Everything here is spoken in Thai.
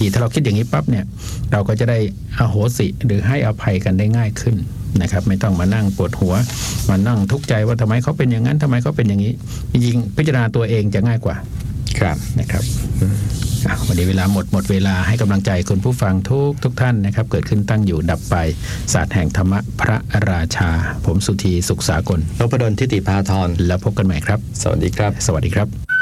ทีถ้าเราคิดอย่างนี้ปั๊บเนี่ยเราก็จะได้อโหสิหรือให้อภัยกันได้ง่ายขึ้นนะครับไม่ต้องมานั่งปวดหัวมานั่งทุกข์ใจว่าทำไมเขาเป็นอย่างนั้นทำไมเขาเป็นอย่างนี้จริงๆพิจารณาตัวเองจะง่ายกว่าครับนะครับวันนี้เวลาหมดเวลาให้กำลังใจคุณผู้ฟังทุกท่านนะครับเกิดขึ้นตั้งอยู่ดับไปศาสตร์แห่งธรรมะพระราชาผมสุธีสุขสากลนพดลทิติภาธรแล้วพบกันใหม่ครับสวัสดีครับสวัสดีครับ